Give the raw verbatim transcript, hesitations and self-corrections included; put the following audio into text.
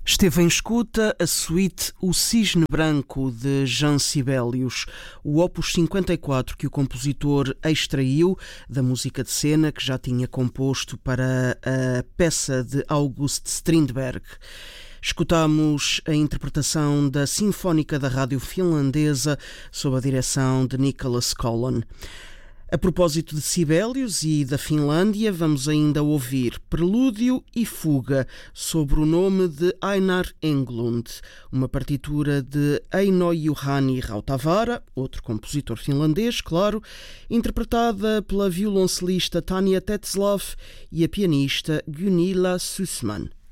Esteve em escuta a suíte O Cisne Branco, de Jean Sibelius, o opus cinquenta e quatro que o compositor extraiu da música de cena que já tinha composto para a peça de August Strindberg. Escutamos a interpretação da Sinfónica da Rádio Finlandesa sob a direção de Nicholas Collin. A propósito de Sibelius e da Finlândia, vamos ainda ouvir Prelúdio e Fuga, sobre o nome de Einar Englund, uma partitura de Eino Juhani Rautavaara, outro compositor finlandês, claro, interpretada pela violoncelista Tanja Tetzlaff e a pianista Gunilla Sussman.